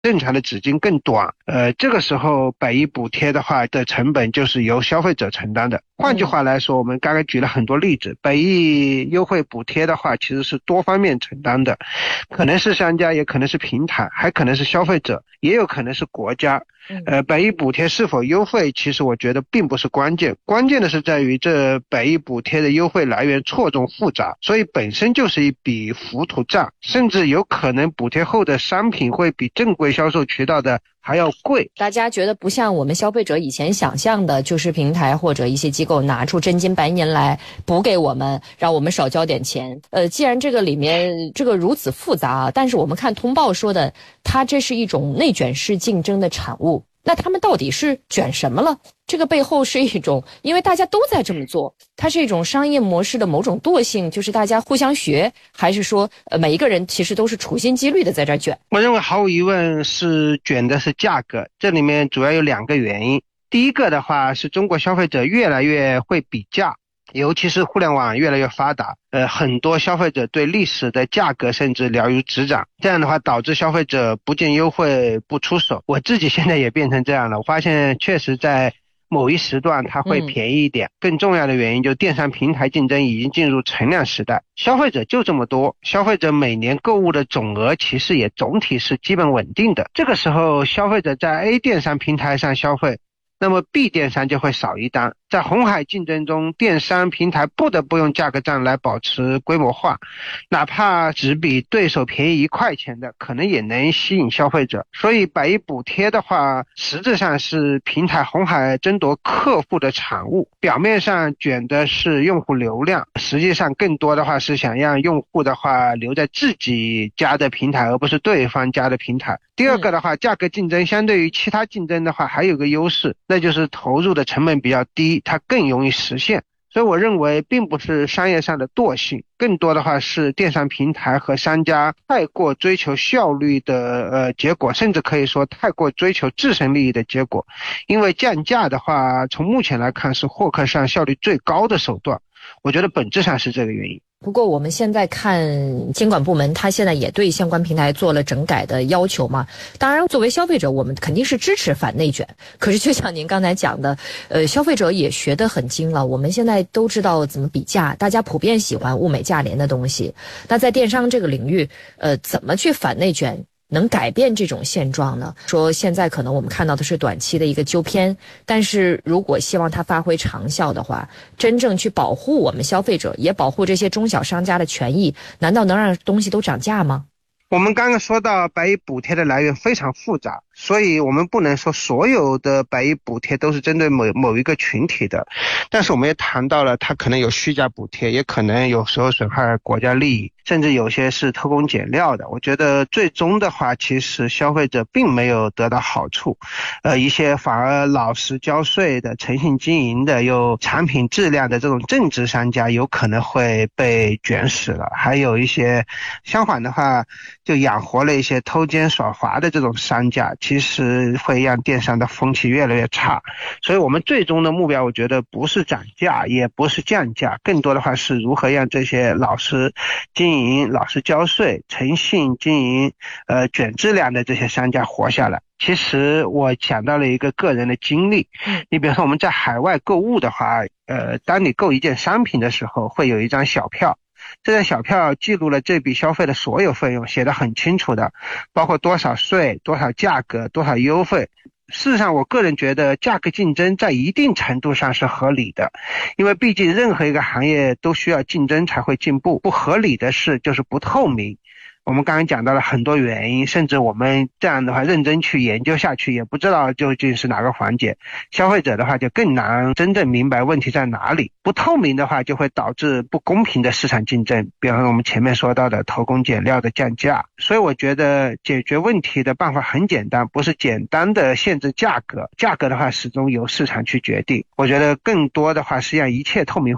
正常的纸巾更短，这个时候百亿补贴的话的成本就是由消费者承担的。换句话来说，我们刚才举了很多例子，百亿优惠补贴的话其实是多方面承担的，可能是商家，也可能是平台，还可能是消费者，也有可能是国家。百亿补贴是否优惠，其实我觉得并不是关键，关键的是在于这百亿补贴的优惠来源错综复杂，所以本身就是一笔糊涂账，甚至有可能补贴后的商品会比正规销售渠道的还要贵。 大家觉得不像我们消费者以前想象的，就是平台或者一些机构拿出真金白银来补给我们，让我们少交点钱。既然这个里面这个如此复杂啊，但是我们看通报说的，它这是一种内卷式竞争的产物。那他们到底是卷什么了？这个背后是一种，因为大家都在这么做，它是一种商业模式的某种惰性，就是大家互相学，还是说每一个人其实都是处心积虑的在这卷？ 我认为毫无疑问是卷的是价格，这里面主要有2个原因。第一个的话是中国消费者越来越会比价，尤其是互联网越来越发达，很多消费者对历史的价格甚至了如指掌，这样的话导致消费者不见优惠不出手。我自己现在也变成这样了，我发现确实在某一时段它会便宜一点。更重要的原因就是电商平台竞争已经进入存量时代，消费者就这么多，消费者每年购物的总额其实也总体是基本稳定的。这个时候消费者在 A 电商平台上消费，那么 B 电商就会少一单。在红海竞争中，电商平台不得不用价格战来保持规模化，哪怕只比对手便宜1块钱的，可能也能吸引消费者。所以百亿补贴的话，实质上是平台红海争夺客户的产物，表面上卷的是用户流量，实际上更多的话是想让用户的话留在自己家的平台，而不是对方家的平台。第二个的话，价格竞争相对于其他竞争的话还有个优势，那就是投入的成本比较低，它更容易实现。所以我认为并不是商业上的惰性，更多的话是电商平台和商家太过追求效率的结果，甚至可以说太过追求自身利益的结果。因为降价的话从目前来看是获客上效率最高的手段，我觉得本质上是这个原因。 不过我们现在看监管部门，他现在也对相关平台做了整改的要求嘛。当然作为消费者，我们肯定是支持反内卷，可是就像您刚才讲的，消费者也学得很精了，我们现在都知道怎么比价，大家普遍喜欢物美价廉的东西。那在电商这个领域，怎么去反内卷能改变这种现状呢？说现在可能我们看到的是短期的一个纠偏，但是如果希望它发挥长效的话，真正去保护我们消费者，也保护这些中小商家的权益，难道能让东西都涨价吗？ 我们刚刚说到百亿补贴的来源非常复杂，所以我们不能说所有的百亿补贴都是针对某一个群体的，但是我们也谈到了它可能有虚假补贴，也可能有时候损害国家利益，甚至有些是偷工减料的。我觉得最终的话其实消费者并没有得到好处，一些反而老实交税的诚信经营的有产品质量的这种正直商家有可能会被卷死了，还有一些相反的话就养活了一些偷奸耍滑的这种商家，其实会让电商的风气越来越差。所以我们最终的目标我觉得不是涨价也不是降价，更多的话是如何让这些老实经营、老实交税、诚信经营卷质量的这些商家活下来。其实我想到了一个个人的经历，你比如说我们在海外购物的话，当你购一件商品的时候会有一张小票，这张小票记录了这笔消费的所有费用，写得很清楚的，包括多少税、多少价格、多少优惠。事实上我个人觉得价格竞争在一定程度上是合理的，因为毕竟任何一个行业都需要竞争才会进步，不合理的事就是不透明。我们刚刚讲到了很多原因，甚至我们这样的话认真去研究下去也不知道究竟是哪个环节，消费者的话就更难真正明白问题在哪里。不透明的话就会导致不公平的市场竞争，比方说我们前面说到的偷工减料的降价。所以我觉得解决问题的办法很简单，不是简单的限制价格，价格的话始终由市场去决定。我觉得更多的话是让一切透明化，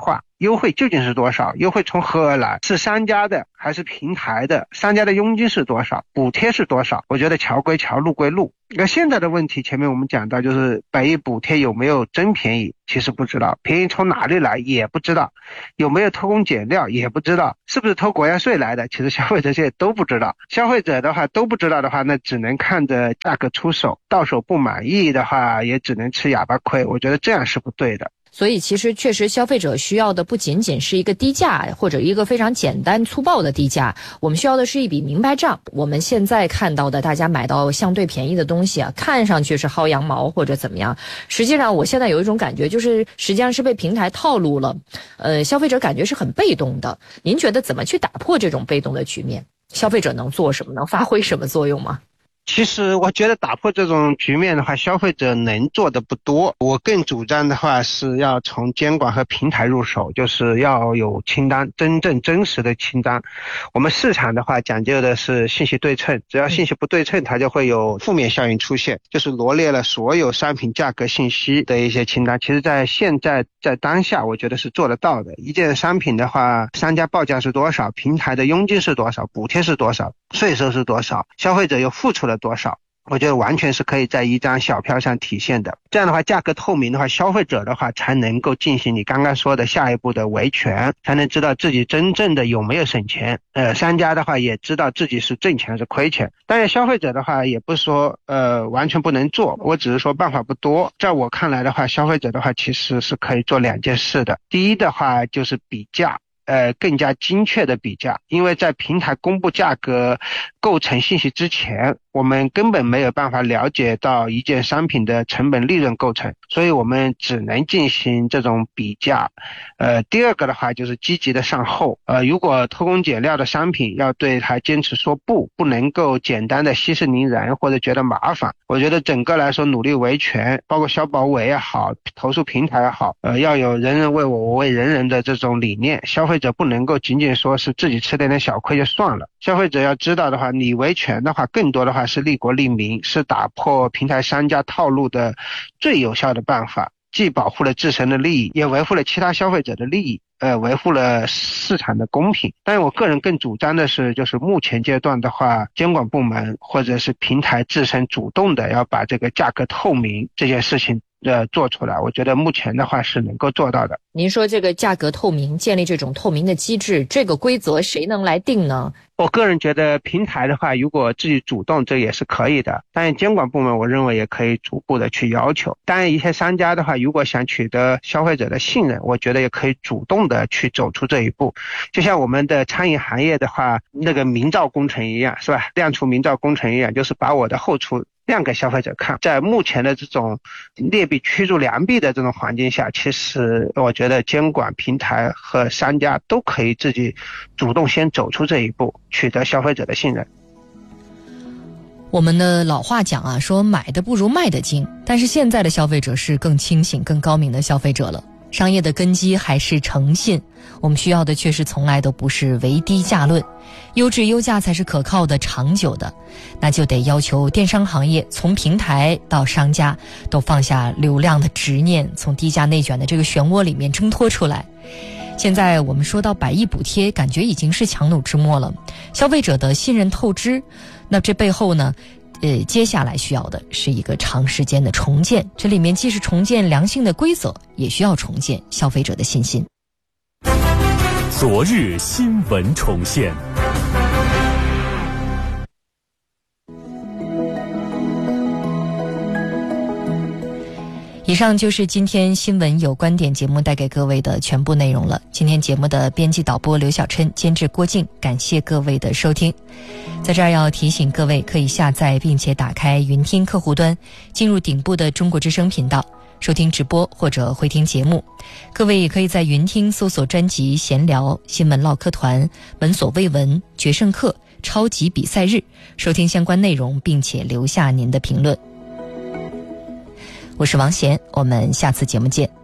优惠究竟是多少？优惠从何而来？是商家的还是平台的？商家的佣金是多少？补贴是多少？我觉得桥归桥，路归路。那现在的问题，前面我们讲到，就是百亿补贴有没有真便宜？其实不知道，便宜从哪里来也不知道，有没有偷工减料也不知道，是不是偷国家税来的？其实消费者现在都不知道。消费者的话都不知道的话，那只能看着价格出手，到手不满意的话，也只能吃哑巴亏。我觉得这样是不对的。 所以其实确实消费者需要的不仅仅是一个低价，或者一个非常简单粗暴的低价，我们需要的是一笔明白账。我们现在看到的大家买到相对便宜的东西啊，看上去是薅羊毛或者怎么样，实际上我现在有一种感觉，就是实际上是被平台套路了，消费者感觉是很被动的。您觉得怎么去打破这种被动的局面？消费者能做什么？能发挥什么作用吗？ 其实我觉得打破这种局面的话，消费者能做的不多。我更主张的话是要从监管和平台入手，就是要有清单，真正真实的清单。我们市场的话讲究的是信息对称，只要信息不对称，它就会有负面效应出现，就是罗列了所有商品价格信息的一些清单。其实在现在在当下我觉得是做得到的。一件商品的话，商家报价是多少，平台的佣金是多少，补贴是多少，税收是多少，消费者又付出了多少，我觉得完全是可以在一张小票上体现的。这样的话，价格透明的话，消费者的话才能够进行你刚刚说的下一步的维权，才能知道自己真正的有没有省钱。商家的话也知道自己是挣钱还是亏钱。当然消费者的话也不是说完全不能做，我只是说办法不多。在我看来的话，消费者的话其实是可以做两件事的。第一的话就是比价，更加精确的比价，因为在平台公布价格构成信息之前，我们根本没有办法了解到一件商品的成本利润构成，所以我们只能进行这种比价。第二个的话就是积极的上后，如果偷工减料的商品要对它坚持说不能够简单的息事宁人或者觉得麻烦。我觉得整个来说努力维权，包括消保委也好，投诉平台也好，要有人人为我，我为人人的这种理念。消费者不能够仅仅说是自己吃点小亏就算了，消费者要知道的话，你维权的话更多的话是利国利民，是打破平台商家套路的最有效的办法，既保护了自身的利益，也维护了其他消费者的利益，维护了市场的公平。但是我个人更主张的是，就是目前阶段的话，监管部门或者是平台自身主动的要把这个价格透明这件事情做出来，我觉得目前的话是能够做到的。 您说这个价格透明，建立这种透明的机制，这个规则谁能来定呢？ 我个人觉得平台的话，如果自己主动，这也是可以的。当然监管部门我认为也可以逐步的去要求。当然一些商家的话，如果想取得消费者的信任，我觉得也可以主动的去走出这一步。就像我们的餐饮行业的话，那个明灶工程一样，是吧？亮厨明灶工程一样，就是把我的后厨亮给消费者看。在目前的这种劣币驱逐良币的这种环境下，其实我觉得监管平台和商家都可以自己主动先走出这一步，取得消费者的信任。 我们的老话讲啊，说买的不如卖的精，但是现在的消费者是更清醒更高明的消费者了。商业的根基还是诚信，我们需要的确实从来都不是唯低价论，优质优价才是可靠的长久的。那就得要求电商行业从平台到商家都放下流量的执念，从低价内卷的这个漩涡里面挣脱出来。现在我们说到100亿补贴，感觉已经是强弩之末了，消费者的信任透支，那这背后呢接下来需要的是一个长时间的重建，这里面既是重建良性的规则，也需要重建消费者的信心。 昨日新闻重现。以上就是今天新闻有观点节目带给各位的全部内容了。今天节目的编辑导播刘小琛，监制郭静，感谢各位的收听。在这儿要提醒各位，可以下载并且打开云听客户端，进入顶部的中国之声频道收听直播或者回听节目。各位也可以在云听搜索专辑闲聊、新闻唠嗑团、闻所未闻、决胜课、超级比赛日收听相关内容，并且留下您的评论。我是王贤，我们下次节目见。